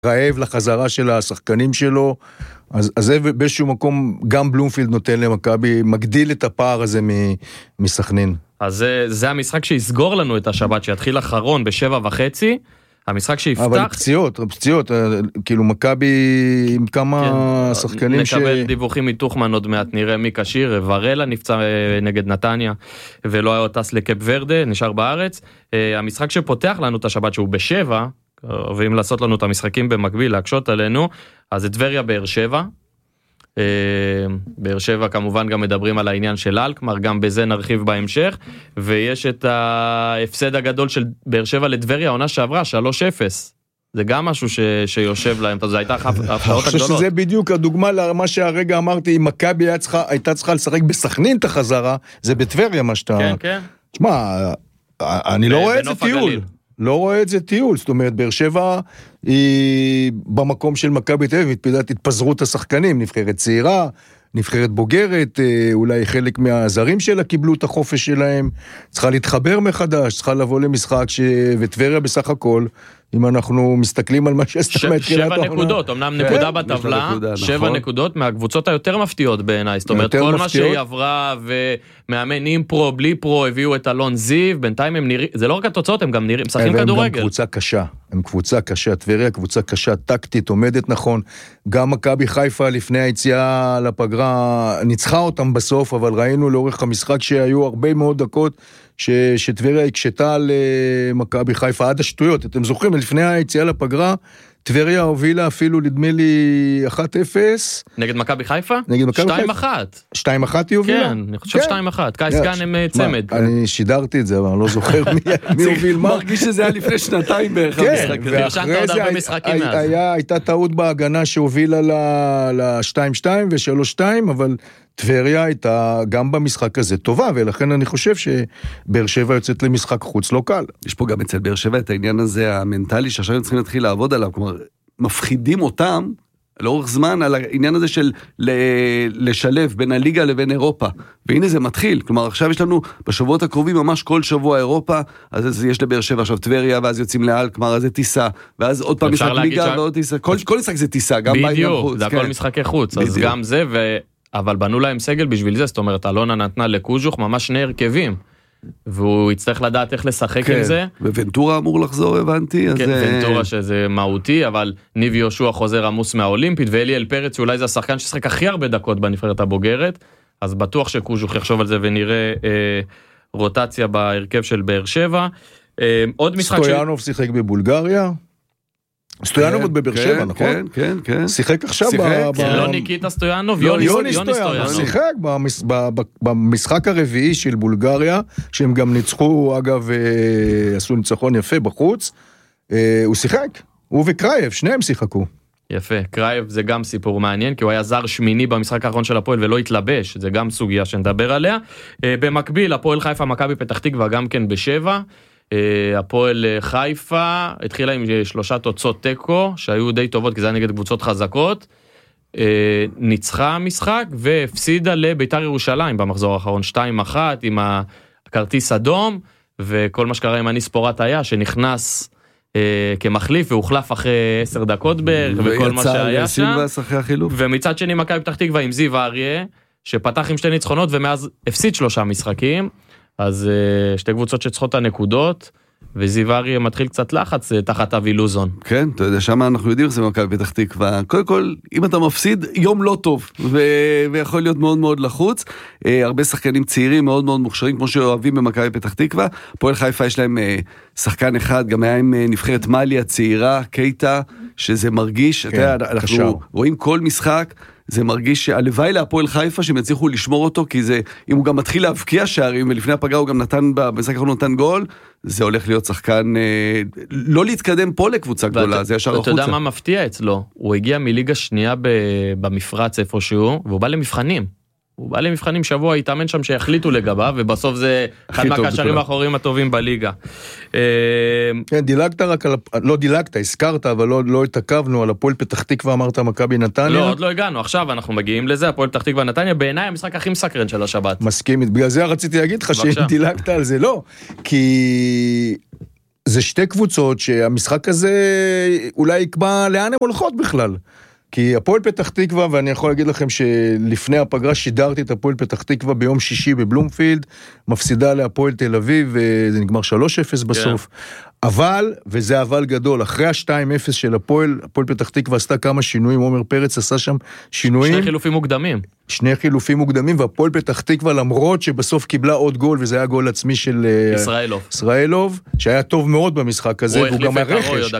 רעב לחזרה של השחקנים שלו, אז זה באיזשהו מקום, גם בלומפילד נותן למכבי, מגדיל את הפער הזה מסכנין. אז זה המשחק שיסגור לנו את השבת, שיתחיל אחרון ב7:30, המשחק שיפתח... אבל פציעות, כאילו מכבי עם כמה שחקנים נקבל דיווחים מתוכמן עוד מעט, נראה מי קשיר, ורלה נפצע נגד נתניה, ולא היה טס לקפ ורדה, נשאר בארץ. המשחק שפותח לנו את השבת, שהוא ב7, ואם לעשות לנו את המשחקים במקביל, להקשות עלינו, אז זה טבריה באר שבע. באר שבע כמובן גם מדברים על העניין של אלקמר, גם בזה נרחיב בהמשך, ויש את ההפסד הגדול של באר שבע לטבריה, העונה שעברה, 3-0. זה גם משהו שיושב להם, זו הייתה ההפתעות הגדולות. אני חושב שזה בדיוק הדוגמה למה שהרגע אמרתי, אם מכבי הייתה צריכה לשחק בסכנין את החזרה, זה בטבריה מה שאתה... כן, כן. תשמע, אני לא רואה את זה טיול. לא רואה את זה טיול, זאת אומרת, באר שבע היא במקום של מכבי תל אביב, מתפידת התפזרות השחקנים, נבחרת צעירה, נבחרת בוגרת, אולי חלק מהזרים שלה קיבלו את החופש שלהם, צריכה להתחבר מחדש, צריכה לבוא למשחק, וטבריה בסך הכל, אם אנחנו מסתכלים על מה שעשתה מתחילת העונה. 7 נקודות, אמנם נקודה בטבלה, 7 נקודות מהקבוצות היותר מפתיעות בעיניי, זאת אומרת, כל מה שהיא עברה, ומאמן עם פרו, בלי פרו, הביאו את אלון זיו, בינתיים הם נראים, זה לא רק התוצאות, הם גם נראים, משחקים כדורגל. הם גם קבוצה קשה, הם קבוצה קשה, טבריה קבוצה קשה, טקטית, עומדת נכון, גם מכבי חיפה לפני היציאה לפגרה, ניצחה אותם בסוף, אבל ראינו לאורך המשחק שהיו הרבה מאוד דקות, שטבריה הקשתה על מכבי חיפה עד השטויות. אתם זוכרים, לפני היציאה לפגרה, טבריה הובילה אפילו, נדמה לי, 1-0. נגד מכבי חיפה? נגד מכבי חיפה. 2-1 היא הובילה? כן, אני חושב 2-1. קייס גן הם צמד. אני שידרתי את זה, אבל אני לא זוכר מי הוביל מה. מרגיש שזה היה לפני שנתיים בערך המשחק. ואחרי זה הייתה טעות בהגנה שהובילה ל-2-2 ו-3-2, אבל טבריה הייתה גם במשחק הזה טובה, ולכן אני חושב שבאר שבע יוצאת למשחק חוץ לא קל. יש פה גם אצל באר שבע את העניין הזה המנטלי, שעכשיו הם צריכים להתחיל לעבוד עליו, כלומר, מפחידים אותם לאורך זמן על העניין הזה של לשלב בין הליגה לבין אירופה, והנה זה מתחיל, כלומר עכשיו יש לנו בשבועות הקרובים ממש כל שבוע אירופה, אז יש לבאר שבע עכשיו טבריה, ואז יוצאים לאלקמר, אז זה טיסה, ואז עוד פעם משחק ליגה ועוד טיסה, כל משחק זה טיסה, גם בדיוק, זה הכל משחקי חוץ, אז גם זה, אבל בנו להם סגל בשביל זה, זאת אומרת, אלונה נתנה לקוז'וך ממש שני הרכבים, והוא יצטרך לדעת איך לשחק עם זה. וונטורה אמור לחזור, הבנתי. כן, וונטורה שזה מהותי, אבל ניב יהושע חוזר עמוס מהאולימפית, ואליאל פרץ, שאולי זה השחקן ששחק הכי הרבה דקות בנבחרת הבוגרת, אז בטוח שקוז'וך יחשוב על זה, ונראה רוטציה בהרכב של באר שבע. עוד משחק סטויאנוב שיחק בבולגריה. סטויאנוב עוד בבאר שבע, נכון? כן, כן. שיחק עכשיו לא ניקיטה סטויאנוב, יוני סטויאנוב. שיחק במשחק הרביעי של בולגריה, שהם גם ניצחו, אגב, עשו ניצחון יפה בחוץ, הוא שיחק, הוא וקרייב, שניהם שיחקו. יפה, קרייב זה גם סיפור מעניין, כי הוא היה זר שמיני במשחק האחרון של הפועל ולא התלבש, זה גם סוגיה שנדבר עליה. במקביל, הפועל חיפה, מכבי פתח תקווה גם כן ב7, הפועל חיפה התחילה עם 3 תוצאות טקו, שהיו די טובות, כי זה היה נגד קבוצות חזקות, ניצחה משחק, והפסידה לביתר ירושלים במחזור האחרון, 2-1, עם הכרטיס אדום, וכל מה שקרה עם אני ספורת היה, שנכנס כמחליף, והוחלף אחרי 10 דקות בערך, וכל מה שהיה שם, ומצד שני מכבי פתח תקווה עם זיו אריה, שפתח עם 2 ניצחונות, ומאז הפסיד 3 משחקים, אז 2 קבוצות שצריכות את הנקודות, וזיו אריה מתחיל קצת לחץ תחת אבי לוזון. כן, אתה יודע, שם אנחנו יודעים שזה מכבי פתח תקווה. קודם כל, אם אתה מפסיד, יום לא טוב, ויכול להיות מאוד מאוד לחוץ. הרבה שחקנים צעירים, מאוד מאוד מוכשרים, כמו שאוהבים במכבי פתח תקווה. פועל חיפה יש להם שחקן אחד, גם היה עם נבחרת מאלי הצעירה, קייטה, שזה מרגיש, אתה יודע, אנחנו רואים כל משחק, זה מרגיש שהלוואי להפועל חיפה שהם יצליחו לשמור אותו, כי זה, אם הוא גם מתחיל להבקיע שערים, ולפני הפגרה הוא גם נתן, במשחק האחרון נתן גול, זה הולך להיות שחקן, לא להתקדם פה לקבוצה גדולה, זה ישר החוצה. אתה יודע מה מפתיע אצלו? הוא הגיע מליגה שנייה במפרץ איפשהו, והוא בא למבחנים. הוא בא למבחנים שבוע, התאמן שם שיחליטו לגביו, ובסוף זה אחד מהקשרים האחוריים הטובים בליגה. כן, דילגת רק על, לא דילגת, הזכרת, אבל לא התעכבנו על הפועל פתח תקווה, אמרת מכבי נתניה. לא, עוד לא הגענו, עכשיו אנחנו מגיעים לזה, הפועל פתח תקווה נתניה, בעיניי המשחק הכי מסקרן של השבת. מסכים, בגלל זה רציתי להגיד לך שאם דילגת על זה, לא, כי זה שתי קבוצות שהמשחק הזה אולי יקבע לאן הם הולכות בכלל. כי הפועל פתח תקווה, ואני יכול להגיד לכם שלפני הפגרה שידרתי את הפועל פתח תקווה ביום שישי בבלומפילד, מפסידה להפועל תל אביב, וזה נגמר 3-0 בסוף. אבל, וזה אבל גדול, אחרי ה-2-0 של הפועל פתח תקווה עשתה כמה שינויים, עומר פרץ עשה שם שינויים. שני חילופים מוקדמים, והפועל פתח תקווה, למרות שבסוף קיבלה עוד גול, וזה היה גול עצמי של ישראלוב, שהיה טוב מאוד במשחק הזה, והוא גם הרכש.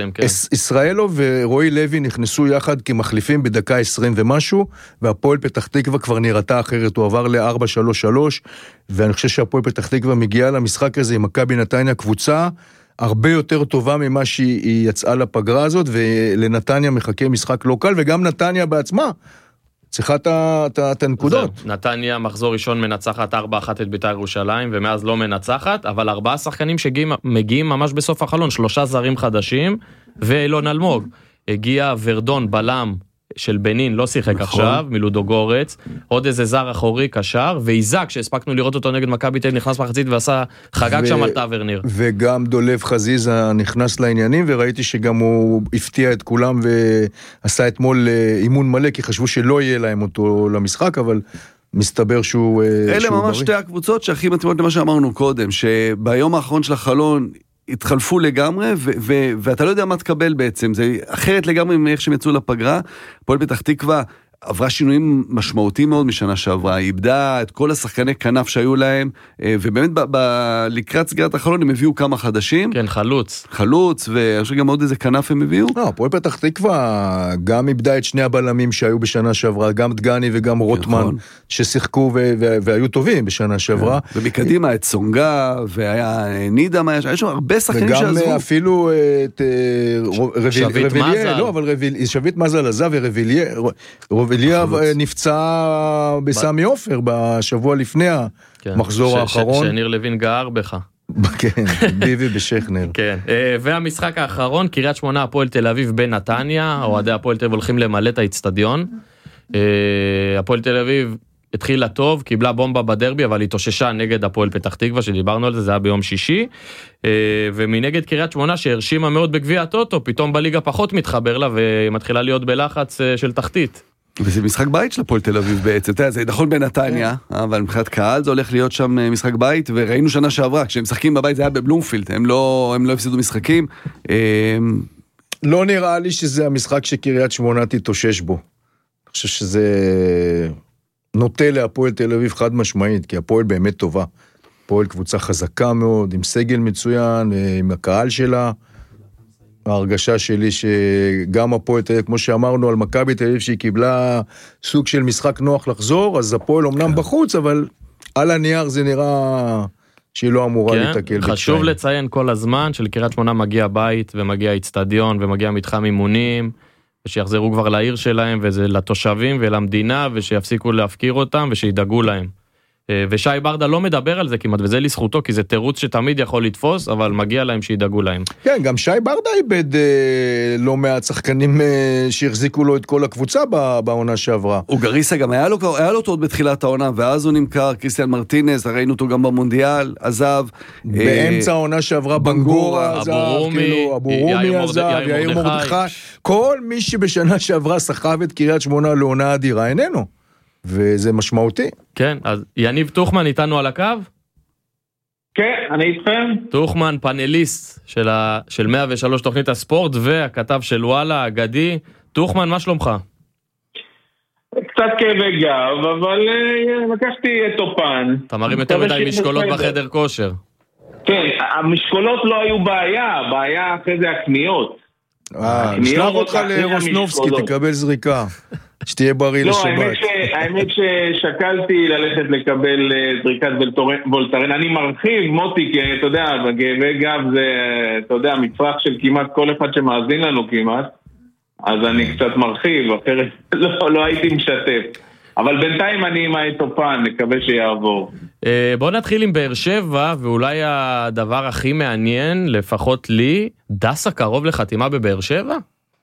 ישראלוב ורועי לוי נכנסו יחד כמחליפים בדקה 20 ומשהו, והפועל פתח תקווה כבר נראתה אחרת, הוא עבר ל-4-3-3, ואני חושב שהפועל פתח תקווה מגיעה למשחק הזה עם מכבי נתניה קבוצה, הרבה יותר טובה ממה שהיא יצאה לפגרה הזאת, ולנתניה מחכה משחק לא קל, וגם נתניה בעצמה צריכה את הנקודות. נתניה מחזור ראשון מנצחת 4-1 את בית"ר ירושלים, ומאז לא מנצחת, אבל 4 שחקנים שמגיעים ממש בסוף החלון, 3 זרים חדשים, ואילון אלמוג. הגיע ורדון בלם של בנין, לא שיחק עכשיו, מלודו גורץ, עוד איזה זר אחורי קשר, ואיזק שהספקנו לראות אותו נגד מכבי תל אביב, נכנס מחצית ועשה חגג שם על טאברניר. וגם דולב חזיזה נכנס לעניינים, וראיתי שגם הוא הפתיע את כולם, ועשה אתמול אימון מלא, כי חשבו שלא יהיה להם אותו למשחק, אבל מסתבר שהוא אלה ממש שתי הקבוצות שהכי מתאימות למה שאמרנו קודם, שביום האחרון של החלון, התחלפו לגמרי, ואתה לא יודע מה תקבל בעצם, זה אחרת לגמרי מאיך שהם יצאו לפגרה. הפועל פתח תקווה עברה שינויים משמעותיים מאוד משנה שעברה, היא איבדה את כל השחקני כנף שהיו להם, ובאמת לקראת סגירת החלון הם הביאו כמה חדשים. כן, חלוץ, ואני חושב גם עוד איזה כנף הם הביאו. הפועל פתח תקווה גם איבדה את שני הבלמים שהיו בשנה שעברה, גם דגני וגם רוטמן, ששיחקו והיו טובים בשנה שעברה. ומקדימה את סונגה, והיה נידם, היה שם הרבה שחקנים שעזבו. וגם אפילו את שביט מזל עזב רובליה נפצע בסמי עופר בשבוע לפני המחזור האחרון. שניר לוין גער בך. כן, ביבי בשכנר. כן, והמשחק האחרון, קריית שמונה הפועל תל אביב בנתניה, אוהדי הפועל תל אביב הולכים למלא את האצטדיון. הפועל תל אביב התחילה טוב, קיבלה בומבה בדרבי, אבל היא תוששה נגד הפועל פתח תקווה, שדיברנו על זה, זה היה ביום שישי, ומנגד קריית שמונה שהרשימה מאוד בגביע הטוטו, פתאום בליגה פחות מתחבר לה, ומתחילה להיות בלחץ של תחתית. וזה משחק בית של הפועל תל אביב בעצם, זה נכון בנתניה, אבל מבחינת קהל זה הולך להיות שם משחק בית, וראינו שנה שעברה, כשהם משחקים בבית זה היה בבלומפילד, הם לא הפסידו משחקים. לא נראה לי שזה המשחק שקריית שמונה תתאושש בו. אני חושב שזה נוטה להפועל תל אביב חד משמעית, כי הפועל באמת טובה. הפועל קבוצה חזקה מאוד, עם סגל מצוין, עם הקהל שלה. ההרגשה שלי שגם הפועל תל אביב, כמו שאמרנו על מכבי תל אביב, שהיא קיבלה סוג של משחק נוח לחזור, אז הפועל אומנם בחוץ, אבל על הנייר זה נראה שהיא לא אמורה להתקל בקשיים. חשוב לציין כל הזמן שלקריית שמונה מגיע בית, ומגיע אצטדיון, ומגיע מתחם אימונים, ושיחזרו כבר לעיר שלהם, וזה לתושבים ולמדינה, ושיפסיקו להפקיר אותם, ושידאגו להם. ושי ברדה לא מדבר על זה כמעט, וזה לזכותו, כי זה תירוץ שתמיד יכול לתפוס, אבל מגיע להם שידאגו להם. כן, גם שי ברדה איבד לא מעט שחקנים שהחזיקו לו את כל הקבוצה בעונה שעברה. אוגריסה גם היה לו טעות בתחילת העונה, ואז הוא נמכר, קריסטיאן מרטינז, ראינו אותו גם במונדיאל, עזב. באמצע העונה שעברה בנגורה עזב, אבורומי עזב, יאיר מרדכי. כל מי שבשנה שעברה סחב את קריית שמונה לעונה אדירה, איננו. וזה משמעותי. כן, אז יניב תוכמן איתנו על הקו? כן, אני איתכם. תוכמן, פאנליסט של 103 תוכנית הספורט, והכתב של וואלה, אגדי. תוכמן, מה שלומך? קצת כאבי גב, אבל לקחתי את אופן. אתה מרים יותר מדי משקולות בחדר כושר. כן, המשקולות לא היו בעיה אחרי זה הקניות. נשלח אותך לרוסנובסקי, תקבל זריקה. שתהיה בריא לשבת. האמת ששקלתי ללכת לקבל זריקת וולטרן. אני מרחיב, מוטי, כי אתה יודע, בגבי גב זה, אתה יודע, מצרך של כמעט כל אחד שמאזין לנו כמעט. אז אני קצת מרחיב, אחרת לא הייתי משתף. אבל בינתיים אני עם האתופן, מקווה שיעבור. בוא נתחיל עם באר שבע, ואולי הדבר הכי מעניין, לפחות לי, דסה קרוב לחתימה בבאר שבע?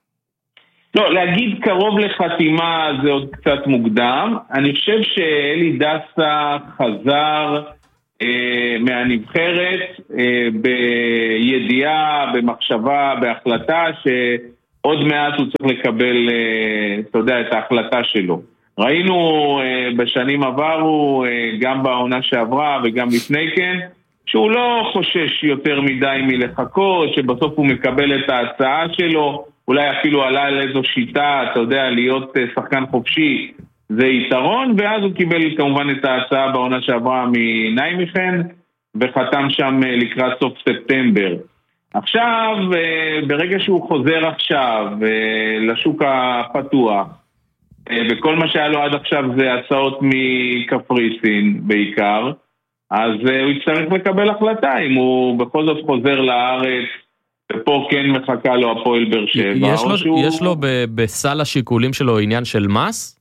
לא, להגיד קרוב לחתימה זה עוד קצת מוקדם. אני חושב שאלי דסה חזר מהנבחרת בידיעה, במחשבה, בהחלטה שעוד מעט הוא צריך לקבל, אתה יודע, את ההחלטה שלו. ראינו בשנים עברו, גם בעונה שעברה וגם לפני כן, שהוא לא חושש יותר מדי מלחכות, שבסוף הוא מקבל את ההצעה שלו, אולי אפילו עלה על איזו שיטה, אתה יודע, להיות שחקן חופשי, זה יתרון, ואז הוא קיבל כמובן את ההצעה בעונה שעברה מניימיכן, וחתם שם לקראת סוף ספטמבר. עכשיו, ברגע שהוא חוזר עכשיו לשוק הפתוח, וכל מה שהיה לו עד עכשיו זה הצעות מקפריסין בעיקר, אז הוא יצטרך לקבל החלטה אם הוא בכל זאת חוזר לארץ, ופה כן מחכה לו הפועל באר שבע. יש לו בסל השיקולים שלו עניין של מס?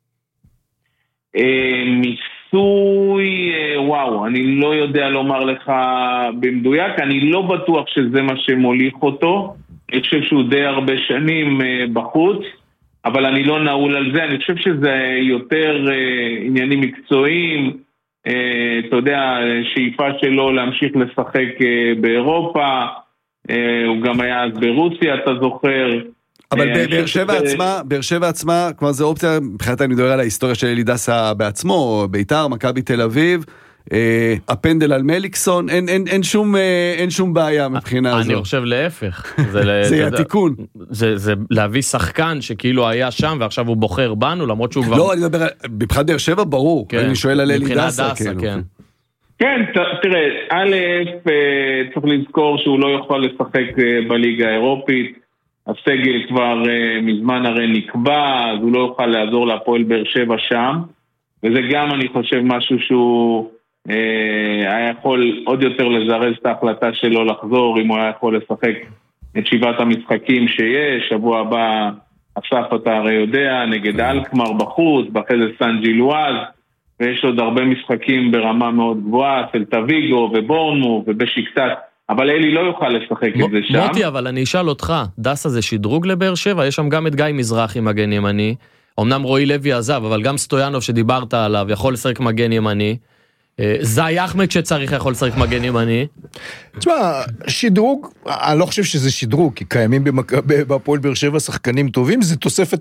מיסוי, וואו, אני לא יודע לומר לך במדויק, אני לא בטוח שזה מה שמוליך אותו, אני חושב שהוא די הרבה שנים בחוץ, אבל אני לא נעול על זה, אני חושב שזה יותר עניינים מקצועיים, אתה יודע, שאיפה שלו להמשיך לשחק באירופה, הוא גם היה אז ברוסיה, אתה זוכר. אבל באר שבע עצמה, כלומר זו אופציה, מבחינת אני מדבר על ההיסטוריה של אלי דסה בעצמו, ביתר, מכבי תל אביב, הפנדל על מליקסון, אין שום בעיה מבחינה הזו. אני חושב להפך. זה יהיה תיקון. זה להביא שחקן שכאילו היה שם, ועכשיו הוא בוחר בנו, למרות שהוא כבר... לא, אני מדבר, מבחינת באר שבע ברור, אני שואל על אלי דסה. כן, תראה, א', צריך לזכור שהוא לא יכול לשחק בליגה האירופית, הסגל כבר מזמן הרי נקבע, אז הוא לא יוכל לעזור להפועל באר שבע שם, וזה גם אני חושב משהו שהוא היה יכול עוד יותר לזרז את ההחלטה שלו לחזור, אם הוא היה יכול לשחק את 7 המשחקים שיש, שבוע הבא אסף אתה הרי יודע, נגד אלקמר בחוץ, באחרי זה סן ג'ילואז, ויש עוד הרבה משחקים ברמה מאוד גבוהה, סלטה ויגו ובורנמוף ובשיקטת, אבל אלי לא יוכל לשחק את זה שם. מוטי, אבל אני אשאל אותך, דסה זה שדרוג לבאר שבע? יש שם גם את גיא מזרחי מגן ימני, אמנם רועי לוי עזב, אבל גם סטויאנוב שדיברת עליו יכול לשחק מגן ימני, זי אחמד שצריך יכול לשחק מגן ימני. תשמע, שדרוג, אני לא חושב שזה שדרוג, כי קיימים בהפועל באר שבע שחקנים טובים, זה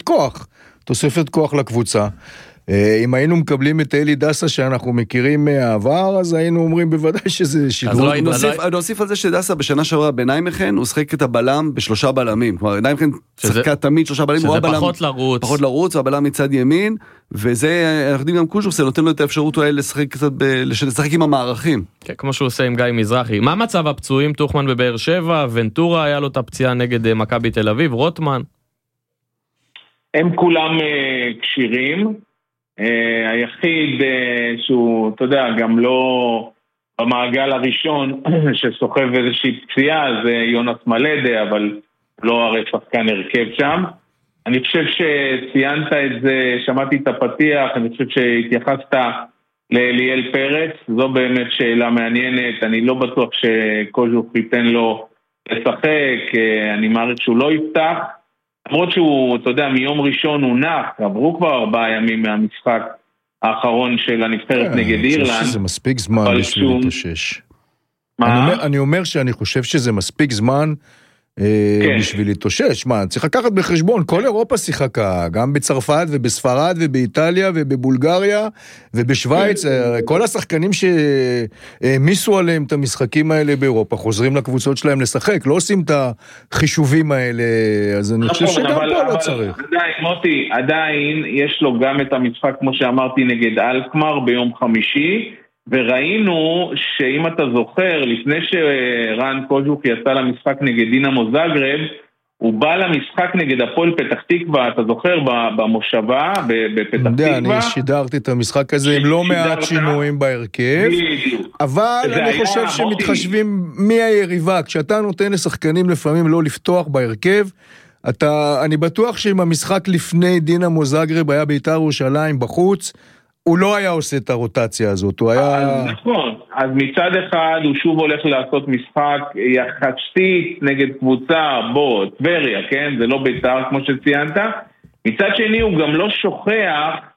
תוספת כוח לקבוצה. אם היינו מקבלים את אלי דסה שאנחנו מכירים מהעבר, אז היינו אומרים בוודאי שזה שדרוג. נוסיף על זה שדסה בשנה שעברה בניימיכן, הוא שחק את הבלם ב3 בלמים. כלומר, ניימיכן שחקה תמיד 3 בלמים, שזה פחות לרוץ, והבלם מצד ימין, וזה, אנחנו יודעים גם קוז'וק, זה נותן לו את האפשרות אולי לשחק עם המערכים. כמו שהוא עושה עם גיא מזרחי. מה מצב הפצועים? תוכמן בבאר שבע, ונטורה היה לו את הפציעה נגד מכבי תל אביב, רוטמן? הם כולם קשירים. היחיד שהוא, אתה יודע, גם לא במעגל הראשון שסוחב איזושהי פציעה, זה יונס מלדה, אבל לא הרי שחקן הרכב שם. אני חושב שציינת את זה, שמעתי את הפתיח, אני חושב שהתייחסת לאליאל פרץ, זו באמת שאלה מעניינת, אני לא בטוח שקוז'וק ייתן לו לשחק, אני מעריך שהוא לא יפתח, למרות שהוא, אתה יודע, מיום ראשון הוא נח, עברו כבר 4 ימים מהמשחק האחרון של הנבחרת נגד אירלנד. אני חושב שזה מספיק זמן בשביל להתאושש. אני אומר שאני חושב שזה מספיק זמן בשביל להתאושש. מה, צריך לקחת בחשבון, כל אירופה שיחקה, גם בצרפת ובספרד ובאיטליה ובבולגריה ובשוויץ, כל השחקנים שהמיסו עליהם את המשחקים האלה באירופה, חוזרים לקבוצות שלהם לשחק, לא עושים את החישובים האלה, אז אני חושב שגם פה לא צריך. עדיין, מוטי, עדיין יש לו גם את המשחק, כמו שאמרתי, נגד אלקמר ביום חמישי, וראינו שאם אתה זוכר, לפני שרן קוז'וק יצא למשחק נגד דינמו זאגרב, הוא בא למשחק נגד הפועל פתח תקווה, אתה זוכר, במושבה, בפתח תקווה. אני שידרתי את המשחק הזה עם לא מעט שינויים בהרכב, אבל אני חושב שמתחשבים מי היריבה, כשאתה נותן לשחקנים לפעמים לא לפתוח בהרכב, אני בטוח שאם המשחק לפני דינמו זאגרב היה בית"ר ירושלים בחוץ, הוא לא היה עושה את הרוטציה הזאת, הוא היה... נכון, אז מצד אחד הוא שוב הולך לעשות משחק יחסית נגד קבוצה, טבריה, כן? זה לא בית"ר כמו שציינת. מצד שני הוא גם לא שוכח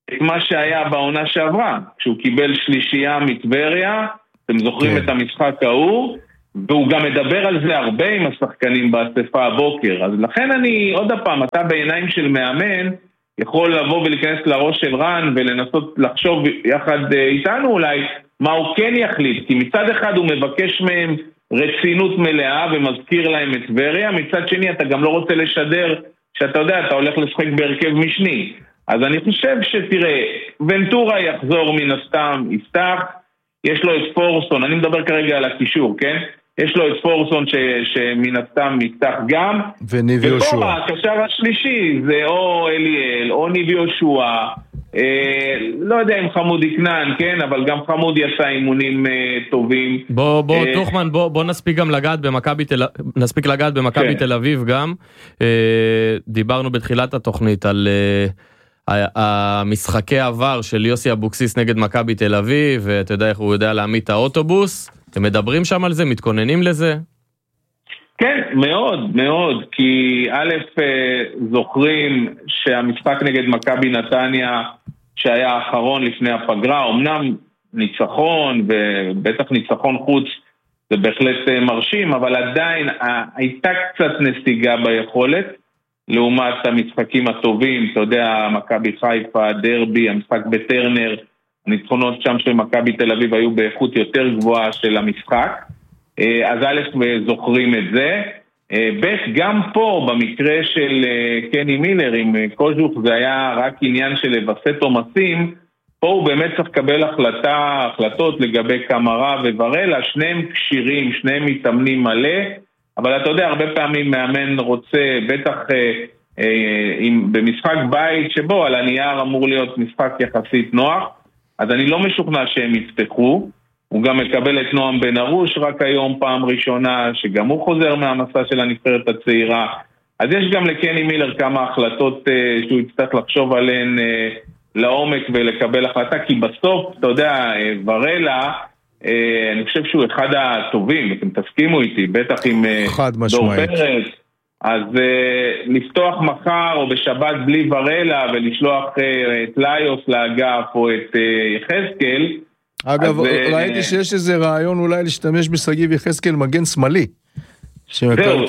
את מה שהיה בעונה שעברה, כשהוא קיבל שלישייה מטבריה, אתם זוכרים את המשחק ההוא, והוא גם מדבר על זה הרבה עם השחקנים באספה הבוקר, אז לכן עוד הפעם, אתה בעיניים של מאמן, יכול לבוא ולהיכנס לראש של רן, ולנסות לחשוב יחד איתנו אולי, מה הוא כן יחליט, כי מצד אחד הוא מבקש מהם רצינות מלאה, ומזכיר להם את טבריה, מצד שני אתה גם לא רוצה לשדר, שאתה יודע, אתה הולך לשחק בהרכב משני, אז אני חושב שתראה, ונטורה יחזור מן הסתם, יפתח, יש לו את פורסון, אני מדבר כרגע על הקישור, כן? יש לו את פורסון שמן הסתם יפתח גם. וניב יהושע. ופה הקשר השלישי זה או אליאל, או ניב יהושע, לא יודע אם חמודי כנען, כן? אבל גם חמודי עשה אימונים טובים. בוא, תוכמן, בוא נספיק גם לגעת במכבי תל אביב גם. דיברנו בתחילת התוכנית על המשחקי עבר של יוסי אבוקסיס נגד מכבי תל אביב, ואתה יודע איך הוא יודע להעמיד את האוטובוס. אתם מדברים שם על זה? מתכוננים לזה? כן, מאוד, מאוד, כי א' זוכרים שהמשחק נגד מכבי נתניה שהיה האחרון לפני הפגרה, אמנם ניצחון ובטח ניצחון חוץ זה בהחלט מרשים, אבל עדיין הייתה קצת נסיגה ביכולת לעומת המשחקים הטובים, אתה יודע, מכבי חיפה, דרבי, המשחק בטרנר, הניצחונות שם של מכבי תל אביב היו באיכות יותר גבוהה של המשחק, אז א' זוכרים את זה, ב' גם פה במקרה של קני מילר עם קוז'וך זה היה רק עניין של לבסט עומסים, פה הוא באמת צריך לקבל החלטות לגבי קמרה וברלה, שניהם קשירים, שניהם מתאמנים מלא, אבל אתה יודע הרבה פעמים מאמן רוצה בטח במשחק בית שבו על הנייר אמור להיות משחק יחסית נוח, אז אני לא משוכנע שהם יפתחו, הוא גם מקבל את נועם בן ארוש רק היום פעם ראשונה, שגם הוא חוזר מהמסע של הנבחרת הצעירה, אז יש גם לקני מילר כמה החלטות שהוא יצטרך לחשוב עליהן לעומק ולקבל החלטה, כי בסוף, אתה יודע, ורלה, אני חושב שהוא אחד הטובים, אתם תסכימו איתי, בטח עם דור פרץ, אז לפתוח מחר או בשבת בלי ורלה ולשלוח את ליוס לאגף או את יחזקאל. אגב, ראיתי שיש איזה רעיון אולי להשתמש בסגיב יחזקאל מגן שמאלי. זהו,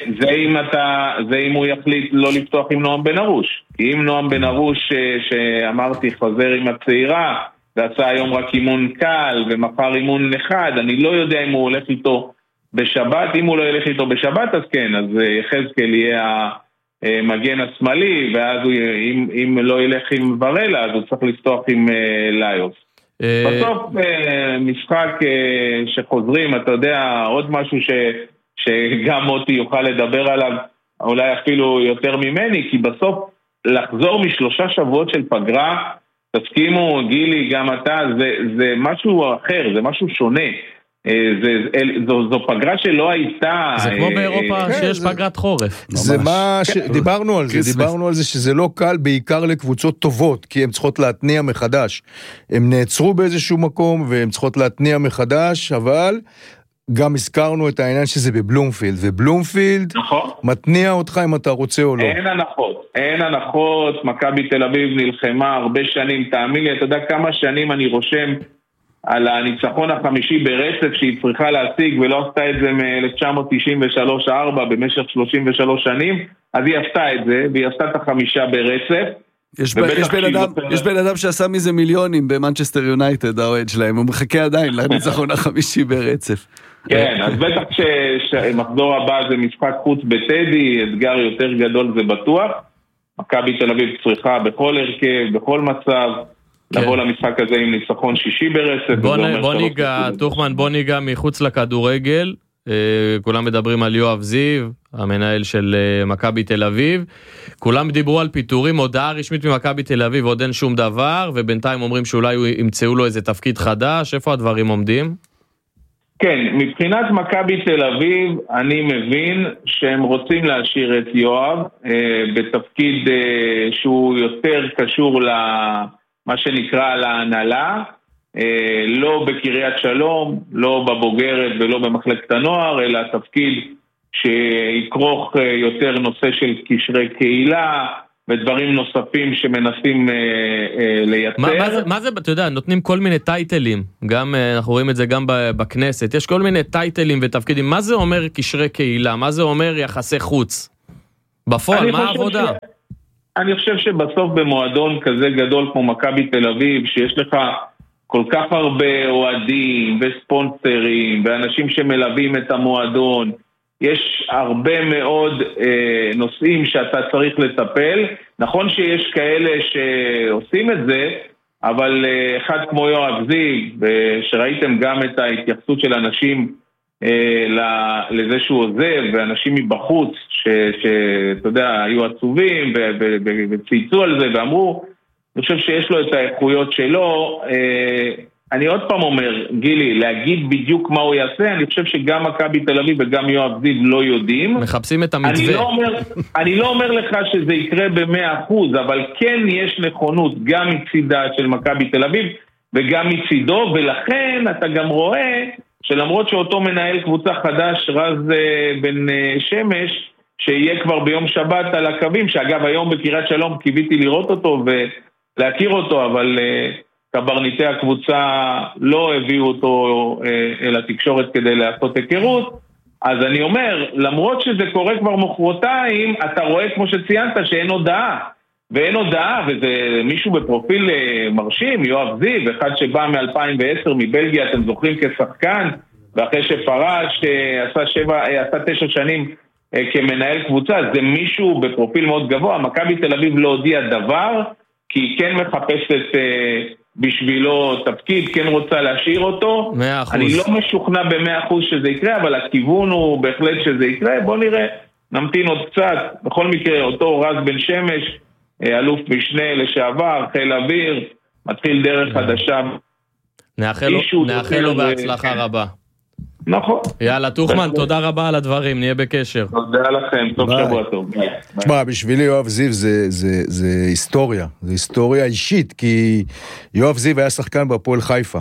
זה אם הוא יחליט לא לפתוח עם נועם בן ארוש. כי אם נועם בן ארוש שאמרתי חוזר עם הצעירה ועשה היום רק אימון קל ומחר אימון אחד, אני לא יודע אם הוא הולך איתו בשבת, אם הוא לא ילך איתו בשבת אז כן, אז יחזקאל יהיה המגן השמאלי, ואז אם לא ילך עם ורלה אז הוא צריך לפתוח עם ליוס. בסוף משחק שחוזרים, אתה יודע, עוד משהו שגם מוטי יוכל לדבר עליו, אולי אפילו יותר ממני, כי בסוף לחזור מ3 שבועות של פגרה, תסכימו גילי, גם אתה, זה משהו אחר, זה משהו שונה. זו פגרה שלא הייתה. זה כמו באירופה שיש פגרת חורף. זה מה שדיברנו על זה, דיברנו על זה שזה לא קל בעיקר לקבוצות טובות, כי הן צריכות להתניע מחדש. הם נעצרו באיזשהו מקום והם צריכות להתניע מחדש, אבל גם הזכרנו את העניין שזה בבלומפילד, ובלומפילד מתניע אותך אם אתה רוצה או לא. אין הנחות, מכבי תל אביב נלחמה הרבה שנים, תאמין לי, אתה יודע כמה שנים אני רושם על הניצחון החמישי ברצף שהיא צריכה להשיג, ולא עשתה את זה מ-1993-4 במשך 33 שנים, אז היא עשתה את זה, והיא עשתה את 5 ברצף. יש בן אדם שעשה מזה מיליונים במנצ'סטר יונייטד, האוהד שלהם, הוא מחכה עדיין לניצחון החמישי ברצף. כן, אז בטח שמחזור הבא זה משחק חוץ בטדי, אתגר יותר גדול זה בטוח, מכבי תל אביב צריכה בכל הרכב, בכל מצב, לבוא למשחק הזה עם ניצחון 6 ברצף. בוא ניגע, תוכמן, בוא ניגע מחוץ לכדורגל, כולם מדברים על יואב זיו, המנהל של מכבי תל אביב, כולם דיברו על פיטורים, הודעה רשמית ממכבי תל אביב, עוד אין שום דבר, ובינתיים אומרים שאולי ימצאו לו איזה תפקיד חדש, איפה הדברים עומדים? כן, מבחינת מכבי תל אביב, אני מבין שהם רוצים להשאיר את יואב, בתפקיד שהוא יותר קשור למה שנקרא להנהלה, לא בקריית שלום, לא בבוגרת ולא במחלקת הנוער, אלא תפקיד שיקרוך יותר נושא של קשרי קהילה, ודברים נוספים שמנסים לייצר. מה זה, אתה יודע, נותנים כל מיני טייטלים, גם אנחנו רואים את זה גם בכנסת, יש כל מיני טייטלים ותפקידים, מה זה אומר קשרי קהילה, מה זה אומר יחסי חוץ? בפועל, מה העבודה? אני חושב שבסוף במועדון כזה גדול כמו מכבי תל אביב, שיש לך כל כך הרבה אוהדים וספונסרים ואנשים שמלווים את המועדון, יש הרבה מאוד נושאים שאתה צריך לטפל. נכון שיש כאלה שעושים את זה, אבל אחד כמו יואב זיו, שראיתם גם את ההתייחסות של אנשים לזה שהוא עוזב, ואנשים מבחוץ שאתה יודע, היו עצובים וצייצו על זה ואמרו, אני חושב שיש לו את האיכויות שלו. אני עוד פעם אומר, גילי, להגיד בדיוק מה הוא יעשה, אני חושב שגם מכבי תל אביב וגם יואב זיו לא יודעים. מחפשים את המתווה. אני לא אומר לך שזה יקרה ב100%, אבל כן יש נכונות גם מצידה של מכבי תל אביב וגם מצידו, ולכן אתה גם רואה שלמרות שאותו מנהל קבוצה חדש, רז בן שמש, שיהיה כבר ביום שבת על הקווים, שאגב היום בקריית שלום קיוויתי לראות אותו ולהכיר אותו, אבל קברניטי הקבוצה לא הביאו אותו אל התקשורת כדי לעשות היכרות. אז אני אומר, למרות שזה קורה כבר מחרתיים, אתה רואה כמו שציינת שאין הודעה, ואין הודעה, וזה מישהו בפרופיל מרשים, יואב זיו, אחד שבא מ-2010 מבלגיה, אתם זוכרים, כשחקן, ואחרי שפרש עשה 9 שנים כמנהל קבוצה, זה מישהו בפרופיל מאוד גבוה. מכבי תל אביב לא הודיע דבר, כי היא כן מחפשת בשבילו תפקיד, כן רוצה להשאיר אותו. 100%. אני לא משוכנע ב100% שזה יקרה, אבל הכיוון הוא בהחלט שזה יקרה. בוא נראה, נמתין עוד קצת. בכל מקרה, אותו רז בן שמש, אלוף משנה לשעבר, חיל אוויר, מתחיל דרך חדשה. נאחל לו בהצלחה רבה. נכון. יאללה, תוכמן, תודה רבה על הדברים, נהיה בקשר. תודה לכם, טוב שבוע טוב. תשמע, בשבילי יואב זיו זה היסטוריה, זה היסטוריה אישית, כי יואב זיו היה שחקן בהפועל חיפה,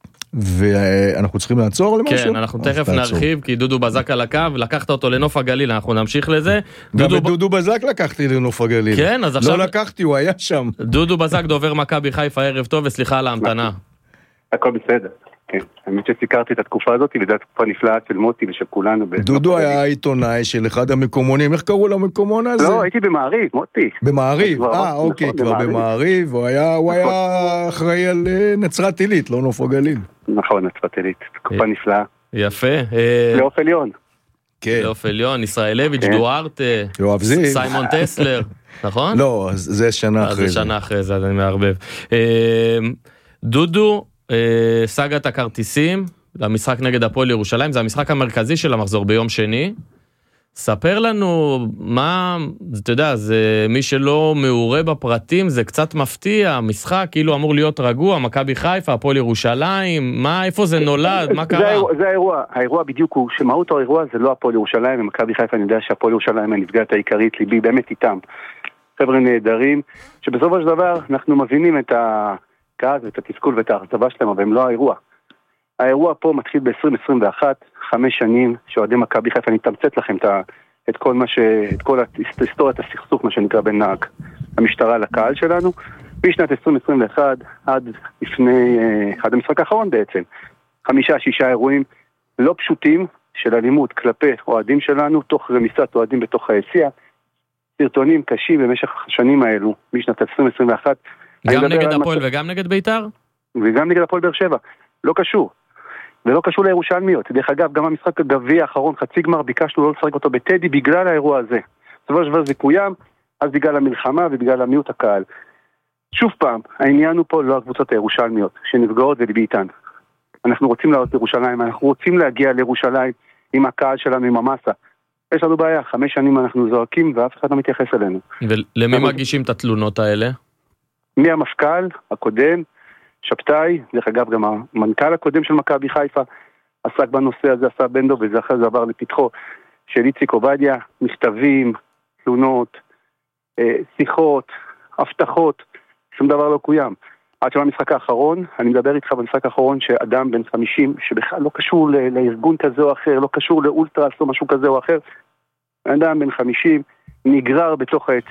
ואנחנו צריכים לעצור למשהו? כן, אנחנו תכף נרחיב, כי דודו בזק על הקו, לקחת אותו לנוף הגליל, אנחנו נמשיך לזה. גם את דודו בזק לקחתי לנוף הגליל. כן, אז עכשיו... לא לקחתי, הוא היה שם. דודו בזק דובר מכבי חיפה, ערב טוב, וסליחה על ההמתנה. הכל בסדר. כן, האמת שסיקרתי את התקופה הזאת, וזו התקופה נפלאה של מוטי ושל כולנו. דודו היה עיתונאי של אחד המקומונים, איך קראו למקומון הזה? לא, הייתי במעריב, מוטי. במעריב, אוקיי, כבר במעריב, הוא היה אחראי על נצרת עילית, לא נוף הגליל. נכון, נצרת עילית, תקופה נפלאה. יפה. לעוף עליון. כן. לעוף עליון, ישראלביץ', דוארט, יואב זיו. סיימון טסלר, נכון? לא, זה שנה אחרי זה. זה שנה אחרי זה, אני מערבב. דודו, סגת הכרטיסים למשחק נגד הפועל ירושלים, זה המשחק המרכזי של המחזור ביום שני. ספר לנו מה, אתה יודע, זה מי שלא מעורה בפרטים, זה קצת מפתיע, המשחק כאילו אמור להיות רגוע, מכבי חיפה, הפועל ירושלים, איפה זה נולד, מה קרה? זה האירוע בדיוק הוא, שמהות האירוע זה לא הפועל ירושלים, ומכבי חיפה אני יודע שהפועל ירושלים הנפגעת העיקרית, ליבי באמת איתם. חבר'ה נהדרים, שבסופו של דבר אנחנו מבינים את הכעס ואת התסכול ואת ההחזבה שלהם, אבל הם לא האירוע. האירוע פה מתחיל ב-2021, 5 שנים, שאוהדי מכבי חיפה, אני אתמצת לכם את כל היסטוריית הסכסוך, מה שנקרא בין המשטרה לקהל שלנו, בשנת 2021 עד המשחק האחרון בעצם, 5-6 אירועים לא פשוטים של אלימות כלפי אוהדים שלנו, תוך רמיסת אוהדים בתוך היציע, סרטונים קשים במשך השנים האלו, משנת 2021. גם נגד הפועל וגם נגד ביתר? וגם נגד הפועל באר שבע, לא קשור. ולא קשור לירושלמיות. דרך אגב, גם המשחק הגביע האחרון, חצי גמר, ביקשנו לא לשחק אותו בטדי בגלל האירוע הזה. בסופו של דבר זה קוים, אז בגלל המלחמה ובגלל המיעוט הקהל. שוב פעם, העניין הוא פה לא הקבוצות הירושלמיות, שנפגעות וליבי איתן. אנחנו רוצים לעלות לירושלים, אנחנו רוצים להגיע לירושלים עם הקהל שלנו, עם המסה. יש לנו בעיה, 5 שנים אנחנו זועקים ואף אחד לא מתייחס אלינו. ולמי מגישים את התלונות האלה? מהמפכ"ל הקודם, שבתאי, דרך אגב גם המנכ"ל הקודם של מכבי חיפה עסק בנושא הזה, עשה בנדו, וזה אחרי זה עבר לפתחו של איציק עובדיה, מכתבים, תלונות, שיחות, הבטחות, שום דבר לא קוים. עד שבמשחק האחרון, אני מדבר איתך במשחק האחרון שאדם בן 50, שבכלל לא קשור לארגון כזה או אחר, לא קשור לאולטרס או משהו כזה או אחר, אדם בן 50 נגרר בתוך היציע,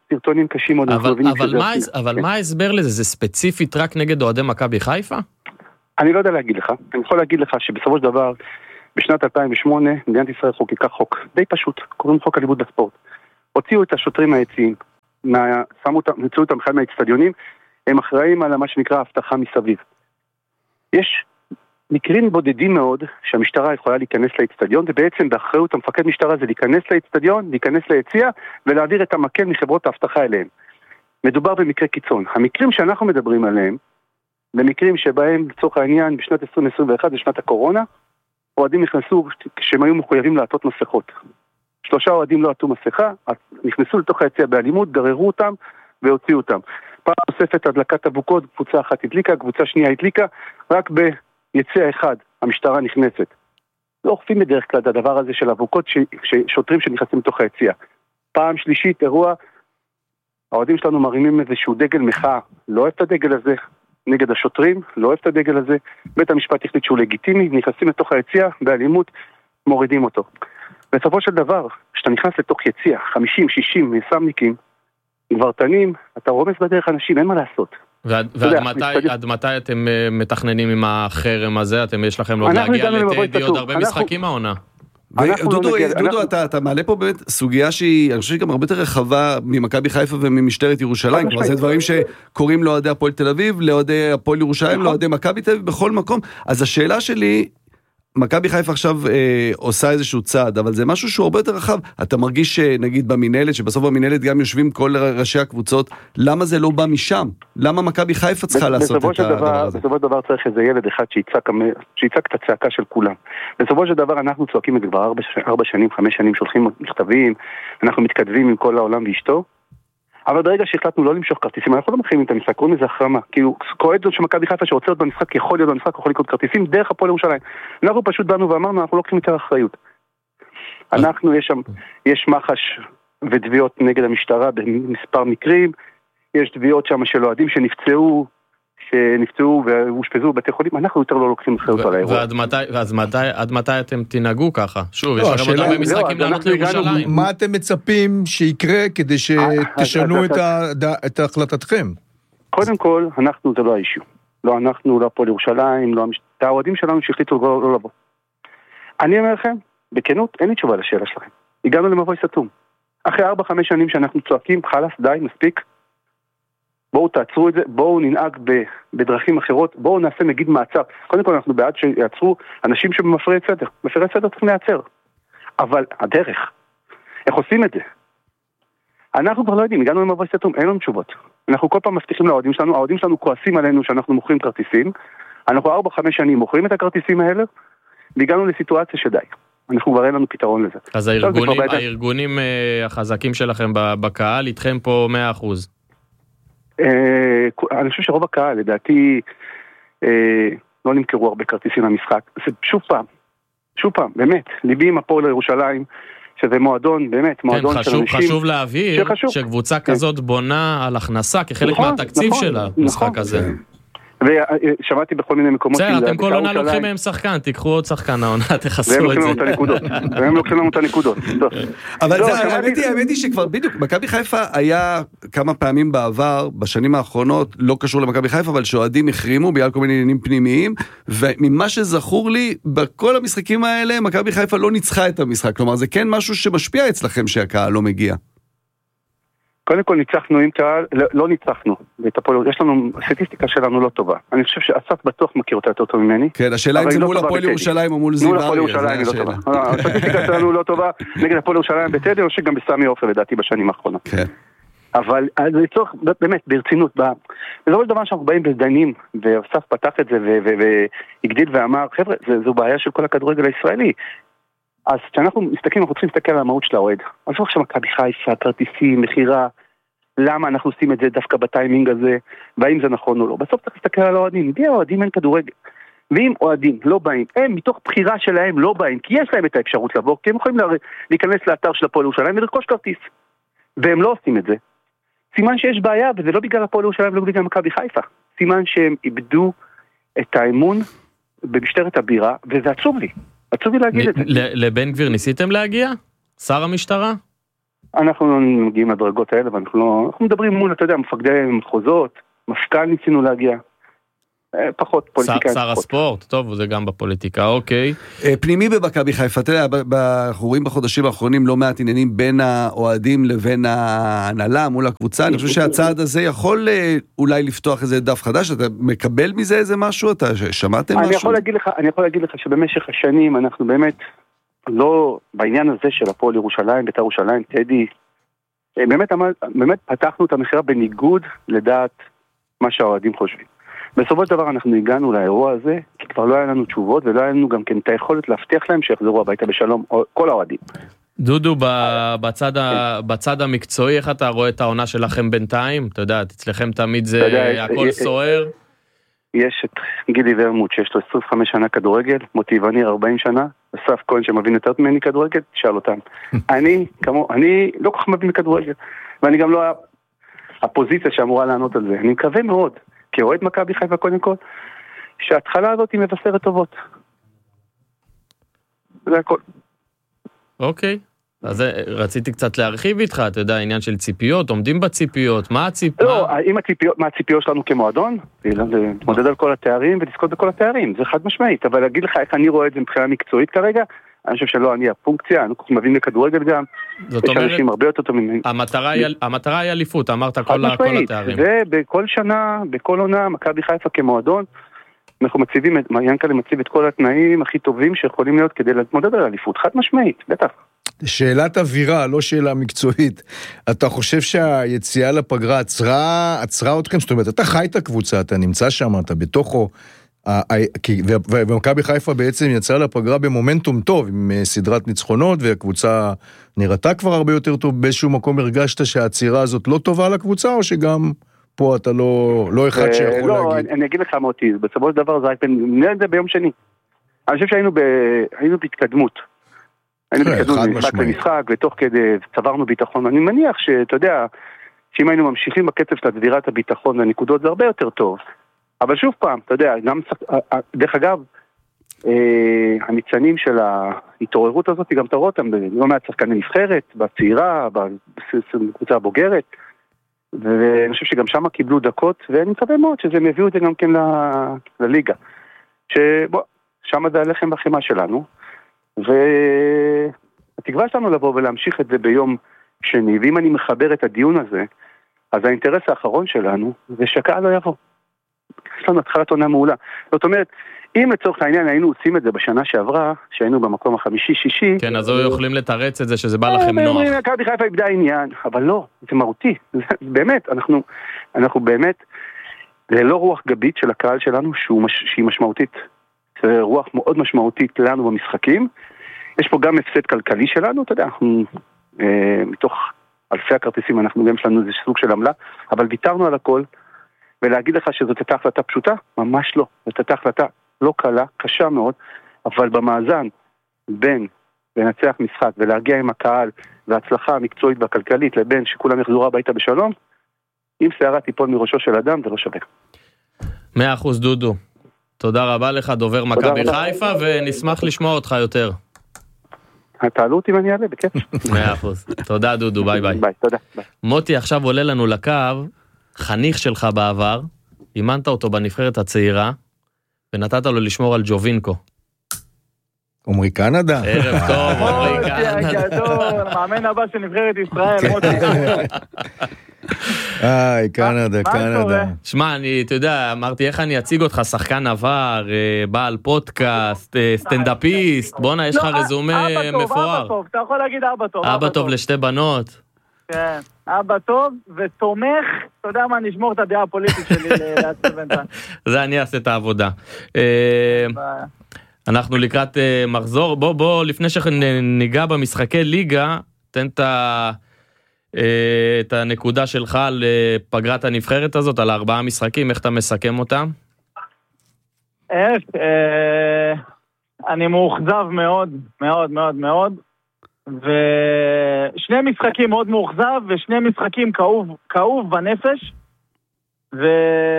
סרטונים קשים עוד. אבל מה ההסבר לזה? זה ספציפית רק נגד אוהדי מכבי חיפה? אני לא יודע להגיד לך. אני יכול להגיד לך שבסופו של דבר, בשנת 2008, מדינת ישראל חוקקה חוק די פשוט, קוראים חוק אלימות בספורט. הוציאו את השוטרים מהיציעים, נמצאו אותם אחד מהאצטדיונים, הם אחראים על מה שנקרא הבטחה מסביב. יש מקרים בודדים מאוד שהמשטרה יכולה להיכנס לאצטדיון, ובעצם באחריות המפקד משטרה זה להיכנס לאצטדיון, להיכנס ליציע, ולהעביר את המקל מחברות ההבטחה אליהם. מדובר במקרה קיצון. המקרים שאנחנו מדברים עליהם, במקרים שבהם לצורך העניין בשנת 2021, בשנת הקורונה, אוהדים נכנסו כשהם היו מחויבים לעטות מסכות. 3 אוהדים לא עטו מסכה, נכנסו לתוך היציע באלימות, גררו אותם והוציאו אותם. פעם נוספת הדלקת אבוקות, קבוצה אחת הדליקה, קבוצה שנייה הדליקה, רק ביציע אחד המשטרה נכנסת. לא אוכפים בדרך כלל את הדבר הזה של אבוקות שוטרים שנכנסים לתוך היציע. פעם שלישית אירוע, האוהדים שלנו מרימים איזשהו דגל מחאה, לא אוהב את הדגל הזה, נגד השוטרים, לא אוהב את הדגל הזה, בית המשפט החליט שהוא לגיטימי, נכנסים לתוך היציע, באלימות, מורידים אותו. בסופו של דבר, כשאתה נכנס לתוך יציע, 50, 60 מסמניקים, גברתנים, אתה רומס בדרך אנשים, אין מה לעשות. ועד מתי אתם מתכננים עם החרם הזה? יש לכם עוד להגיע לטדי, עוד הרבה משחקים העונה. דודו, אתה מעלה פה באמת סוגיה שהיא, אני חושב שהיא גם הרבה יותר רחבה ממכבי חיפה וממשטרת ירושלים, כלומר זה דברים שקוראים לאוהדי הפועל תל אביב, לאוהדי הפועל ירושלים, לאוהדי מכבי תל אביב, בכל מקום. אז השאלה שלי, מכבי חיפה עכשיו עושה איזשהו צעד, אבל זה משהו שהוא הרבה יותר רחב. אתה מרגיש נגיד במנהלת, שבסוף במנהלת גם יושבים כל ראשי הקבוצות, למה זה לא בא משם? למה מכבי חיפה צריכה לעשות את הדבר הזה? בסופו של דבר צריך איזה ילד אחד שיצעק את הצעקה של כולם. בסופו של דבר אנחנו צועקים את זה כבר 4 שנים, 5 שנים, שולחים מכתבים, אנחנו מתכתבים עם כל העולם ואשתו, אבל ברגע שהחלטנו לא למשוך כרטיסים, אנחנו לא מתחילים את המשחק, קוראים לזה החרמה. כאילו, כועד זאת שמכבי חיפה שרוצה להיות במשחק, יכול להיות במשחק, יכול לקרות כרטיסים דרך הפועל ירושלים. אנחנו פשוט באנו ואמרנו, אנחנו לא לוקחים יותר אחריות. אנחנו, יש מחש ותביעות נגד המשטרה במספר מקרים, יש תביעות שם של אוהדים שנפצעו ואושפזו בבתי חולים, אנחנו יותר לא לוקחים אחריות על האירוע. ועד מתי אתם תנהגו ככה? שוב, יש לכם עוד הרבה משחקים לענות לירושלים. מה אתם מצפים שיקרה כדי שתשנו את החלטתכם? קודם כל, אנחנו זה לא האישיו. לא אנחנו, לא הפועל ירושלים, לא האוהדים שלנו שהחליטו לא לבוא. אני אומר לכם, בכנות, אין לי תשובה לשאלה שלכם. הגענו למבוי סתום. אחרי 4-5 שנים שאנחנו צועקים, חלס, די, מספיק. בואו תעצרו את זה, בואו ננהג בדרכים אחרות, בואו נעשה נגיד מעצר. קודם כל אנחנו בעד שיעצרו אנשים שבמפרי סדר. מפרי סדר צריכים להיעצר. אבל הדרך, איך עושים את זה? אנחנו כבר לא יודעים, הגענו למבוי סתום, אין לנו תשובות. אנחנו כל פעם מבטיחים לאוהדים שלנו, האוהדים שלנו כועסים עלינו שאנחנו מוכרים כרטיסים, אנחנו 4-5 שנים מוכרים את הכרטיסים האלה, והגענו לסיטואציה שדי. אנחנו כבר אין לנו פתרון לזה. אז הארגונים החזקים שלכם בקהל, איתכם פה 100%. אני חושב שרוב הקהל, לדעתי, לא נמכרו הרבה כרטיסים למשחק. זה שוב פעם, באמת, ליבי עם הפועל ירושלים, שזה מועדון, באמת, מועדון של אנשים. חשוב להבהיר שקבוצה כזאת בונה על הכנסה כחלק מהתקציב שלה, משחק הזה. ושמעתי בכל מיני מקומות. אתם כל עונה לוקחים מהם שחקן, תיקחו עוד שחקן העונה, תחסרו את זה. והם לוקחים לנו את הנקודות. אבל האמת היא שכבר בדיוק, מכבי חיפה היה כמה פעמים בעבר, בשנים האחרונות, לא קשור למכבי חיפה, אבל שאוהדים החרימו בגלל כל מיני עניינים פנימיים, וממה שזכור לי, בכל המשחקים האלה, מכבי חיפה לא ניצחה את המשחק. כלומר, זה כן משהו שמשפיע אצלכם שהקהל לא מגיע. קודם כל ניצחנו עם קהל, לא ניצחנו, יש לנו, הסטטיסטיקה שלנו לא טובה. אני חושב שאסף בטוח מכיר אותה יותר טוב ממני. כן, השאלה אם זה מול הפועל ירושלים או מול זיו אריה. מול הפועל ירושלים היא לא טובה. הסטטיסטיקה שלנו לא טובה נגד הפועל ירושלים בטדי, או שגם בסמי עופר לדעתי בשנים האחרונות. כן. אבל זה צורך, באמת, ברצינות, בסופו של דבר שאנחנו באים בדנים, ואסף פתח את זה והגדיל ואמר, חבר'ה, זו בעיה של כל הכדורגל הישראלי. אז כשאנחנו מסתכלים, אנחנו צריכים להסתכל על המהות של האוהד. אז לא עכשיו מכבי חיפה, כרטיסים, מחירה, למה אנחנו עושים את זה דווקא בטיימינג הזה, והאם זה נכון או לא. בסוף צריך להסתכל על האוהדים, בלי האוהדים אין כדורגל. ואם אוהדים לא באים, הם מתוך בחירה שלהם לא באים, כי יש להם את האפשרות לבוא, כי הם יכולים להיכנס לאתר של הפועל ירושלים ולרכוש כרטיס. והם לא עושים את זה. סימן שיש בעיה, וזה לא בגלל הפועל ירושלים, לא בגלל מכבי חיפה. סימן שהם איבדו את האמון במשטרת הבירה, וזה עצוב לי. עצוב לי להגיד את זה. לבן גביר ניסיתם להגיע? שר המשטרה? אנחנו מגיעים לדרגות האלה, ואנחנו מדברים מול, אתה יודע, מפקדי מחוזות, מפכ"ל ניסינו להגיע. פחות פוליטיקאים. שר הספורט, טוב, זה גם בפוליטיקה, אוקיי. פנימי במכבי חיפה, אתה יודע, אנחנו רואים בחודשים האחרונים לא מעט עניינים בין האוהדים לבין ההנהלה מול הקבוצה, אני חושב שהצעד הזה יכול אולי לפתוח איזה דף חדש, אתה מקבל מזה איזה משהו, אתה שמעתם משהו? אני יכול להגיד לך שבמשך השנים אנחנו באמת לא, בעניין הזה של הפועל ירושלים, בית"ר ירושלים, טדי, באמת פתחנו את המכירה בניגוד לדעת מה שהאוהדים חושבים. בסופו של דבר אנחנו הגענו לאירוע הזה, כי כבר לא היה לנו תשובות, ולא היה לנו גם כן את היכולת להבטיח להם שיחזרו הביתה בשלום, כל האוהדים. דודו, בצד המקצועי, איך אתה רואה את העונה שלכם בינתיים? אתה יודע, אצלכם תמיד זה הכל סוער? יש את גילי ורמוט, שיש לו 25 שנה כדורגל, מוטי וניר 40 שנה, אסף כהן שמבין יותר ממני כדורגל, תשאל אותם. אני לא כל כך מבין כדורגל, ואני גם לא הפוזיציה שאמורה לענות על זה. אני מקווה מאוד, כאוהד מכבי חיפה קודם כל, שההתחלה הזאת היא מבשרת טובות. זה הכל. אוקיי. אז רציתי קצת להרחיב איתך, אתה יודע, עניין של ציפיות, עומדים בציפיות, מה הציפיות? לא, מה הציפיות שלנו כמועדון? להתמודד על כל התארים ולזכות בכל התארים, זה חד משמעית, אבל להגיד לך איך אני רואה את זה מבחינה מקצועית כרגע, אני חושב שלא אני הפונקציה, אני כל כך מבין לכדורגל גם, יש אנשים הרבה יותר טובים. המטרה היא אליפות, אמרת כל התארים. ובכל שנה, בכל עונה, מכבי חיפה כמועדון, אנחנו מציבים, ינקלה מציב את כל התנאים הכי טובים שיכולים להיות כדי להתמודד על אליפות, חד משמעית, בטח. שאלת אווירה, לא שאלה מקצועית. אתה חושב שהיציאה לפגרה עצרה אתכם? זאת אומרת, אתה חי את הקבוצה, אתה נמצא שם, אתה בתוכו, ומכבי חיפה בעצם יצאה לפגרה במומנטום טוב, עם סדרת ניצחונות, והקבוצה נראתה כבר הרבה יותר טוב. באיזשהו מקום הרגשת שהעצירה הזאת לא טובה לקבוצה, או שגם פה אתה לא אחד שיכול להגיד? לא, אני אגיד לך מותי, בסופו של דבר זה ביום שני. אני חושב שהיינו בהתקדמות. היינו בהתקדמות ממשחק למשחק, ותוך כדי צברנו ביטחון. אני מניח שאתה יודע, שאם היינו ממשיכים בקצב של צבירת הביטחון והנקודות, זה הרבה יותר טוב. אבל שוב פעם, אתה יודע, גם, דרך אגב, הניצנים של ההתעוררות הזאת, גם תראו אותם, לא מעט שחקני נבחרת, בצעירה, בקבוצה הבוגרת, ואני חושב שגם שם קיבלו דקות, ואני מקווה מאוד שזה מביאו את זה גם כן לליגה. שבוא, שם זה הלחם והחימה שלנו, והתקווה שלנו לבוא ולהמשיך את זה ביום שני, ואם אני מחבר את הדיון הזה, אז האינטרס האחרון שלנו זה שהקהל לא יבוא. יש לנו התחלת עונה מעולה. זאת אומרת, אם לצורך העניין היינו עושים את זה בשנה שעברה, שהיינו במקום החמישי-שישי... כן, אז יכולים לתרץ את זה שזה בא לכם נוח. מכבי חיפה איבדה עניין, אבל לא, זה מהותי. באמת, אנחנו באמת, זה לא רוח גבית של הקהל שלנו שהיא משמעותית. זה רוח מאוד משמעותית לנו במשחקים. יש פה גם הפסד כלכלי שלנו, אתה יודע, אנחנו מתוך אלפי הכרטיסים, אנחנו גם יש לנו איזה סוג של עמלה, אבל ויתרנו על הכל, ולהגיד לך שזאת הייתה החלטה פשוטה? ממש לא. זאת הייתה החלטה לא קלה, קשה מאוד, אבל במאזן בין לנצח משחק ולהגיע עם הקהל וההצלחה המקצועית והכלכלית לבין שכולם יחזרו הביתה בשלום, אם שערה תיפול מראשו של אדם, זה לא שווה. 100% דודו. תודה רבה לך, דובר מכבי חיפה, ונשמח לשמוע אותך יותר. תעלו אותי ואני אעלה, בכיף. 100%. תודה דודו, ביי ביי. ביי, תודה. מוטי עכשיו עולה לנו לקו, חניך שלך בעבר, אימנת אותו בנבחרת הצעירה, ונתת לו לשמור על ג'ובינקו. עומרי קנדה. ערב טוב, עומרי קנדה. גדול, מאמן הבא של נבחרת ישראל, מוטי. קנדה, קנדה. שמע, אתה יודע, אמרתי איך אני אציג אותך, שחקן עבר, בעל פודקאסט, סטנדאפיסט, בונה, יש לך רזומה מפואר. אבא טוב, אתה יכול להגיד אבא טוב. אבא טוב לשתי בנות. כן, אבא טוב ותומך, אתה יודע מה, נשמור את הדעה הפוליטית שלי לעצמי בינתיים. זה אני אעשה את העבודה. אנחנו לקראת מחזור, בוא לפני שניגע במשחקי ליגה, תן את הנקודה שלך על פגרת הנבחרת הזאת, על 4 משחקים, איך אתה מסכם אותם? אני מאוכזב מאוד, מאוד, מאוד, מאוד. ושני משחקים מאוד מאוכזב, ושני משחקים כאוב בנפש, וזהו,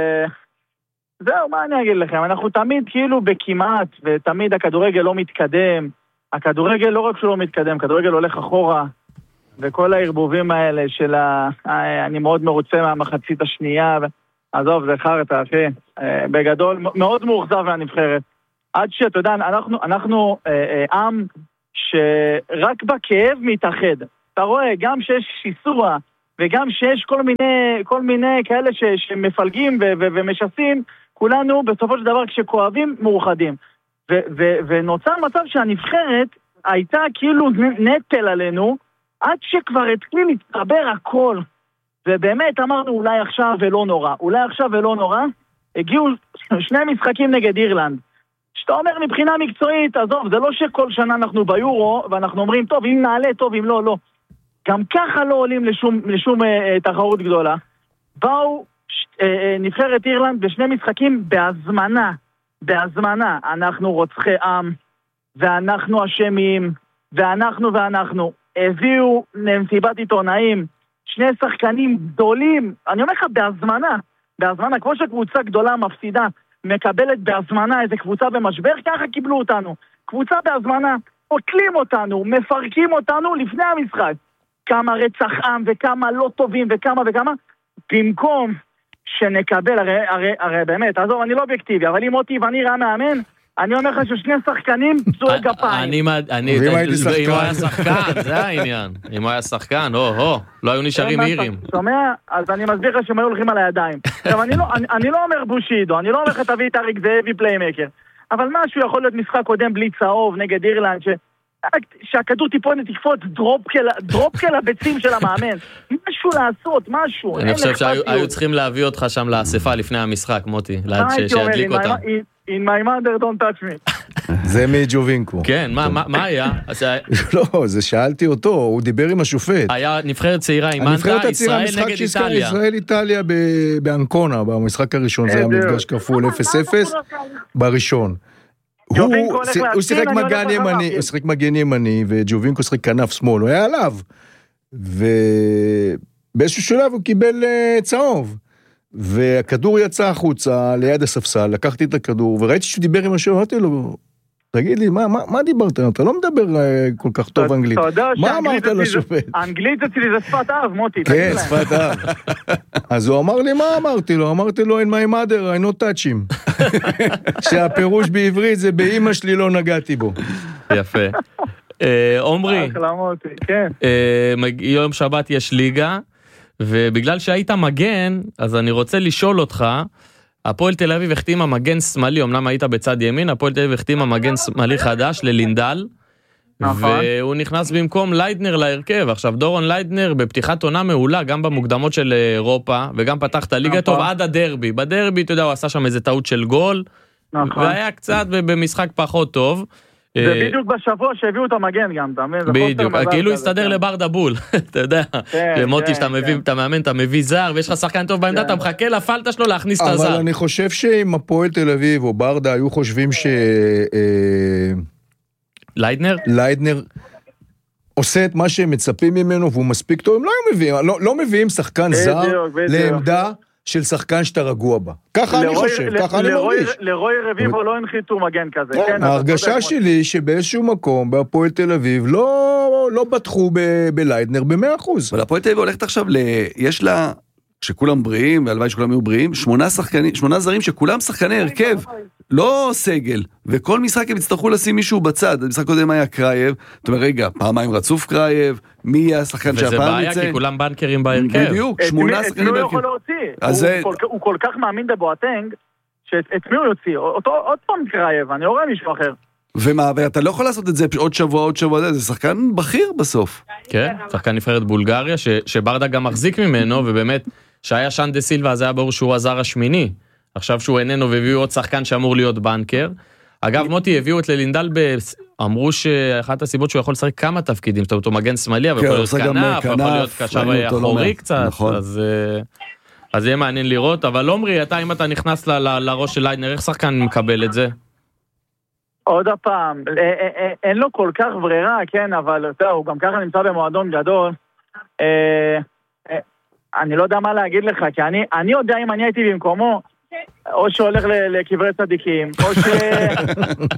מה אני אגיד לכם, אנחנו תמיד כאילו בכמעט, ותמיד הכדורגל לא מתקדם, הכדורגל לא רק שהוא לא מתקדם, הכדורגל הולך אחורה, וכל הערבובים האלה של אני מאוד מרוצה מהמחצית השנייה, עזוב, זה חרטה, אחי. בגדול, מאוד מאוכזב מהנבחרת. עד שאתה יודע, אנחנו עם שרק בכאב מתאחד. אתה רואה, גם שיש שיסוע, וגם שיש כל מיני כאלה שמפלגים ומשסים, כולנו בסופו של דבר כשכואבים מאוחדים. ונוצר מצב שהנבחרת הייתה כאילו נטל עלינו, עד שכבר התחיל להתחבר הכל. ובאמת אמרנו אולי עכשיו ולא נורא, הגיעו 2 משחקים נגד אירלנד. שאתה אומר מבחינה מקצועית, עזוב, זה לא שכל שנה אנחנו ביורו, ואנחנו אומרים, טוב, אם נעלה, טוב, אם לא, לא. גם ככה לא עולים לשום תחרות גדולה. באו נבחרת אירלנד ב2 משחקים בהזמנה. אנחנו רוצחי עם, ואנחנו אשמים, ואנחנו. הביאו למסיבת עיתונאים, 2 שחקנים גדולים, אני אומר לך בהזמנה, כמו שקבוצה גדולה מפסידה, מקבלת בהזמנה איזה קבוצה במשבר, ככה קיבלו אותנו. קבוצה בהזמנה, עוטלים אותנו, מפרקים אותנו לפני המשחק. כמה רצח עם וכמה לא טובים וכמה, במקום שנקבל, הרי באמת, עזוב, אני לא אובייקטיבי, אבל אם אותי ואני ראה מאמן, אני אומר לך ש2 שחקנים פצועי גפיים. אם הוא היה שחקן, זה העניין. אם הוא היה שחקן, לא היו נשארים עירים. שומע? אז אני מסביר לך שהם היו הולכים על הידיים. עכשיו, אני לא אומר בושידו, אני לא אומר לך תביא את אריק זאבי פליימקר, אבל משהו יכול להיות משחק קודם בלי צהוב נגד אירלנד, שהכדור טיפונת תקפוץ דרופקל הביצים של המאמן. משהו לעשות, משהו. אני חושב שהיו צריכים להביא אותך שם לאספה לפני המשחק, מוטי, שידליק אותם. In my mother don't touch me. זה מג'ובינקו. כן, מה היה? לא, זה שאלתי אותו, הוא דיבר עם השופט. היה נבחרת צעירה עם מנטה, ישראל נגד איטליה. ישראל-איטליה באנקונה, במשחק הראשון, זה היה מפגש כפול 0-0 בראשון. הוא שיחק מגן ימני, וג'ובינקו שיחק כנף שמאל, הוא היה עליו. ובאיזשהו שלב הוא קיבל צהוב. והכדור יצא החוצה ליד הספסל, לקחתי את הכדור, וראיתי שהוא דיבר עם השופט, אמרתי לו, תגיד לי, מה דיברת? אתה לא מדבר כל כך טוב אנגלית. מה אמרת לשופט? האנגלית אצלי זה שפת אב, מוטי. כן, שפת אב. אז הוא אמר לי, מה אמרתי לו? אמרתי לו, in my mother, I not touch him. שהפירוש בעברית זה באמא שלי לא נגעתי בו. יפה. עומרי, יום שבת יש ליגה, ובגלל שהיית מגן, אז אני רוצה לשאול אותך, הפועל תל אביב החתימה מגן שמאלי, אמנם היית בצד ימין, הפועל תל אביב החתימה מגן שמאלי חדש ללינדל, והוא נכנס במקום ליידנר להרכב. עכשיו דורון ליידנר בפתיחת עונה מעולה, גם במוקדמות של אירופה, וגם פתח את הליגה טוב עד הדרבי. בדרבי, אתה יודע, הוא עשה שם איזה טעות של גול, והיה קצת במשחק פחות טוב. זה בדיוק בשבוע שהביאו את המגן גם, אתה מבין? בדיוק, כאילו הסתדר לבר דבול, אתה יודע, למוטי שאתה מביא, אתה מאמן, אתה מביא זר, ויש לך שחקן טוב בעמדה, אתה מחכה לפלטה שלו להכניס את הזר. אבל אני חושב שאם הפועל תל אביב או ברדה היו חושבים ליידנר עושה את מה שהם מצפים ממנו, והוא מספיק טוב, הם לא מביאים שחקן זר לעמדה של שחקן שאתה רגוע בה. ככה אני חושב, ככה אני מרגיש. לרוי רביבו לא הנחיתו מגן כזה. ההרגשה שלי שבאיזשהו מקום בהפועל תל אביב לא בטחו בליידנר ב100%. אבל הפועל תל אביב הולכת עכשיו, יש לה, שכולם בריאים, והלוואי שכולם יהיו בריאים, 8 זרים שכולם שחקני הרכב, לא סגל, וכל משחק הם יצטרכו לשים מישהו בצד. המשחק קודם היה קרייב, אתה אומר רגע, פעמיים רצוף קרייב, מי יהיה השחקן שהפעם יצא? וזה בעיה כי כולם בנקרים בהרכב. בדיוק, 8 שחקנים בהרכב. הוא כל כך מאמין בבואטנג, שאת מי הוא יוציא? עוד פעם קרייב, אני לא רואה מישהו אחר. ומה, ואתה לא יכול לעשות את זה עוד שבוע, זה שחקן בכיר בסוף. כן, שחקן נבחרת בולגריה, שברדה גם מחזיק ממנו, ובאמת, שהיה שן דה סילבה, אז היה ברור שהוא הזר השמיני. עכשיו שהוא איננו, והביאו עוד שחקן שאמור להיות בנקר. אגב, מוטי, הביאו את ללינדל, אמרו שאחת הסיבות שהוא יכול לשחק כמה תפקידים, זאת אומרת, הוא מגן שמאלי, אבל יכול להיות כנף, יכול להיות קשר אחורי קצת, אז יהיה מעניין לראות, אבל עומרי, אם אתה נכנס לראש של ליידנר, איך שחקן מקבל את זה? עוד הפעם, אין לו כל כך ברירה, כן, אבל הוא גם ככה נמצא במועדון גדול, אני לא יודע מה להגיד לך, כי אני יודע אם אני הייתי במקומו, או שהולך לקברי צדיקים,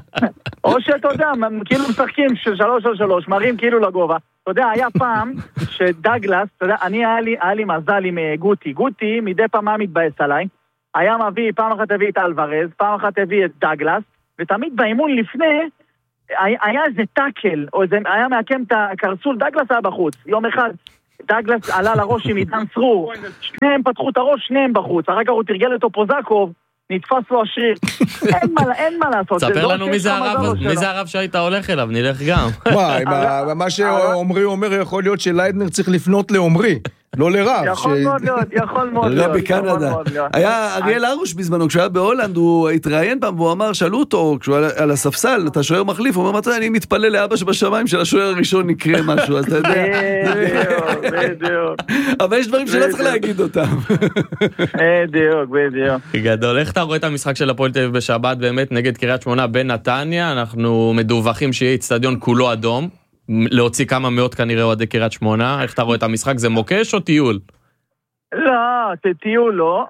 או שאתה יודע, כאילו משחקים של 3-3, מראים כאילו לגובה. אתה יודע, היה פעם שדגלס, אתה יודע, היה לי מזל עם גוטי. גוטי מדי פעם היה מתבאס עליי. היה מביא, פעם אחת הביא את אלוורז, פעם אחת הביא את דגלס, ותמיד באימון לפני, היה איזה טאקל, או איזה, היה מעקם את הקרסול, דגלס היה בחוץ. יום אחד, דגלס עלה לראש עם עידן צרור, שניהם פתחו את הראש, שניהם בחוץ. אחר כך הוא תרגל אותו פוזקוב, נתפס לו השריר. אין מה לעשות. ספר לנו מי זה הרב שהיית הולך אליו, נלך גם. מה שעומרי אומר, יכול להיות שליידנר צריך לפנות לעומרי, לא לרב. יכול מאוד להיות. רב בקנדה. היה אריאל ארוש בזמנו, כשהוא היה בהולנד, הוא התראיין פעם, והוא אמר, שאלו אותו, כשהוא על הספסל, אתה שוער מחליף, הוא אומר, אני מתפלל לאבא שבשמיים של השוער הראשון יקרה משהו, אז אתה יודע. בדיוק. אבל יש דברים שלא צריך להגיד אותם. בדיוק. גדול, איך אתה רואה את המשחק של הפועל תל אביב בשבת באמת נגד קריית שמונה בנתניה? אנחנו מדווחים שיהיה אצטדיון כולו אדום, להוציא כמה מאות כנראה אוהדי קריית שמונה. איך אתה רואה את המשחק? זה מוקש או טיול? לא, טיול לא.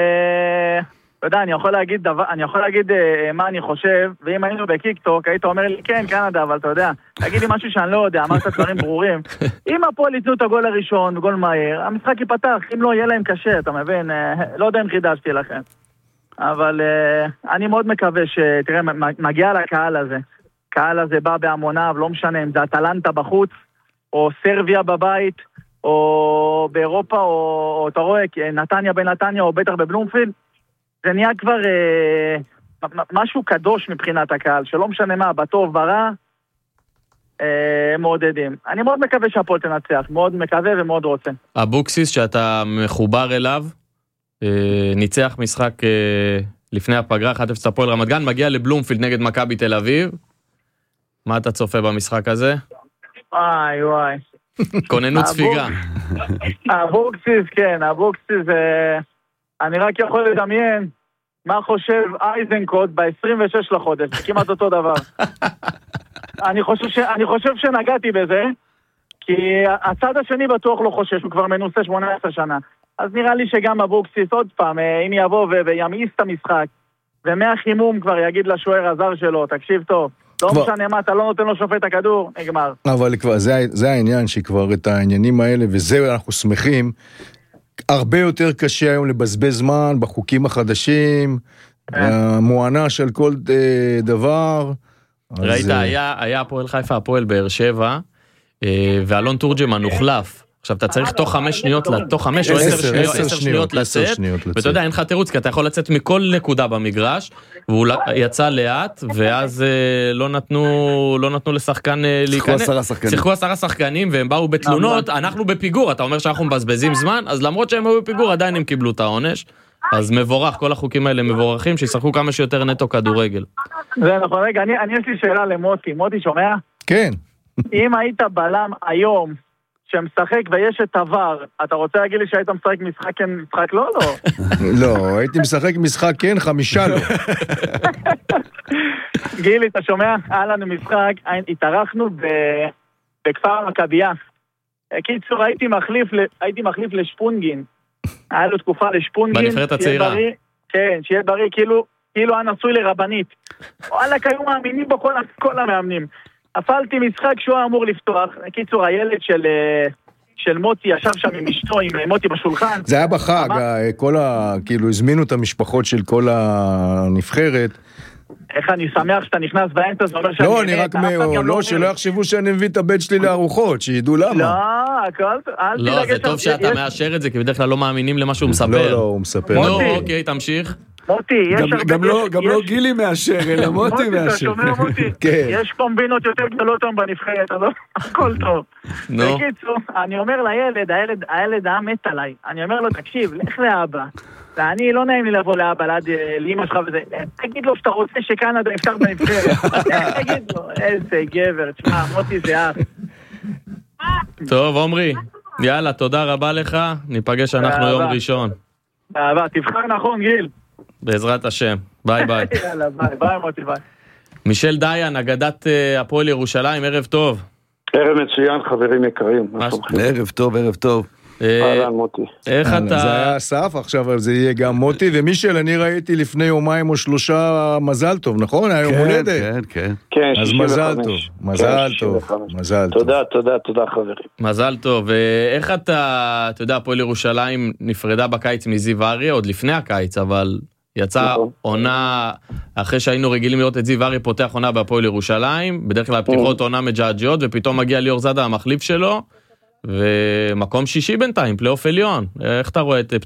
אתה יודע, אני יכול להגיד מה אני חושב, ואם היינו בקיקטוק, היית אומר לי, כן, קנדה, אבל אתה יודע, תגיד לי משהו שאני לא יודע, אמרת דברים ברורים. אם הפועל ייתנו את הגול הראשון, גול מהר, המשחק ייפתח, אם לא יהיה להם קשה, אתה מבין? לא יודע אם חידשתי לכם. אבל אני מאוד מקווה שתראה, מגיע לקהל הזה. קהל הזה בא בהמוניו, לא משנה אם זה אטלנטה בחוץ, או סרביה בבית, או באירופה, או אתה רואה, נתניה בנתניה, או בטח בבלומפילד, זה נהיה כבר משהו קדוש מבחינת הקהל, שלא משנה מה, בטוב, ברע, מעודדים. אני מאוד מקווה שהפועל תנצח, מאוד מקווה ומאוד רוצה. אבוקסיס, שאתה מחובר אליו, ניצח משחק לפני הפגרה, 1-0 הפועל רמת גן, מגיע לבלומפילד נגד מכבי תל אביב. מה אתה צופה במשחק הזה? וואי. כוננות ספיגה. אבוקסיס, כן, אבוקסיס, אני רק יכול לדמיין מה חושב אייזנקוט ב-26 לחודש, כמעט אותו דבר. אני חושב שנגעתי בזה, כי הצד השני בטוח לא חושש, הוא כבר מנוסה 18 שנה. אז נראה לי שגם אבוקסיס עוד פעם, אם יבוא וימאיס את המשחק, ומהחימום כבר יגיד לשוער הזר שלו, תקשיב טוב, לא משנה מה, אתה לא נותן לו שופט הכדור, נגמר. אבל זה העניין, שכבר את העניינים האלה, וזהו אנחנו שמחים, הרבה יותר קשה היום לבזבז זמן בחוקים החדשים, המוענה של כל דבר. ראית, היה הפועל חיפה, הפועל באר שבע, ואלון תורג'מן הוחלף. עכשיו אתה צריך תוך 5 שניות, תוך 5 או 10 שניות לצאת, ואתה יודע, אין לך תירוץ, כי אתה יכול לצאת מכל נקודה במגרש, והוא יצא לאט, ואז לא נתנו לשחקן להיכנס. שיחקו 10 שחקנים, והם באו בתלונות, אנחנו בפיגור, אתה אומר שאנחנו מבזבזים זמן, אז למרות שהם היו בפיגור, עדיין הם קיבלו את העונש, אז מבורך, כל החוקים האלה מבורכים, שישחקו כמה שיותר נטו כדורגל. זה נכון, רגע, אני יש לי שאלה למוטי, מוטי שומע? כן. אם היית בלם היום, שמשחק ויש את עבר, אתה רוצה להגיד לי שהיית משחק משחק כן, משחק לא? לא. לא, הייתי משחק משחק כן, 5 לא. גילי, אתה שומע? היה לנו משחק, התארחנו בכפר המכבייה. קיצור, הייתי מחליף לשפונגין. היה לו תקופה לשפונגין. בנבחרת הצעירה. כן, שיהיה בריא, כאילו היה נשוי לרבנית. וואלה, היו מאמינים בו כל המאמנים. הפעלתי משחק שהוא אמור לפתוח. קיצור, הילד של מוטי ישב שם עם אשתו, עם מוטי בשולחן. זה היה בחג, כאילו הזמינו את המשפחות של כל הנבחרת. איך אני שמח שאתה נכנס באמצע, זה אומר שאני... לא, אני רק לא, שלא יחשבו שאני מביא את הבית שלי לארוחות, שידעו למה. לא, הכל... לא, זה טוב שאתה מאשר את זה, כי בדרך כלל לא מאמינים למה שהוא מספר. לא, הוא מספר. לא, אוקיי, תמשיך. מוטי, יש הרבה... גם לא גילי מאשר, אלא מוטי מאשר. מוטי, אתה שומע מוטי? יש קומבינות יותר גדולות היום בנבחרת, אז הכל טוב. בקיצור, אני אומר לילד, הילד היה מת עליי. אני אומר לו, תקשיב, לך לאבא. ואני לא נעים לי לבוא לאבא, לאמא שלך וזה. תגיד לו שאתה רוצה שקנדה יפתח בנבחרת. תגיד לו, איזה גבר, תשמע, מוטי זה אף. טוב, עומרי, יאללה, תודה רבה לך. ניפגש אנחנו יום ראשון. אהבה, תבחר נכון, גיל. בעזרת השם. ביי ביי. יאללה, ביי מוטי, ביי. מישל דיין, אגדת הפועל ירושלים, ערב טוב. ערב מצוין, חברים יקרים. ערב טוב, ערב טוב. אהלן מוטי. איך אתה... זה היה אסף, עכשיו זה יהיה גם מוטי, ומישל, אני ראיתי לפני יומיים או 3 מזל טוב, נכון? היה יום הולדת. כן, אז מזל טוב, מזל טוב, מזל טוב. תודה חברים. מזל טוב, ואיך אתה יודע, הפועל ירושלים נפרדה בקיץ מזיו אריה, עוד לפני הקיץ, אבל יצא עונה, אחרי שהיינו רגילים לראות את זיו אריה פותח עונה בהפועל ירושלים, בדרך כלל פתיחות עונה מג'עג'עות, ופתאום מגיע ליאור זאדה המחליף שלו, ומקום שישי בינתיים, פלייאוף עליון. איך אתה רואה את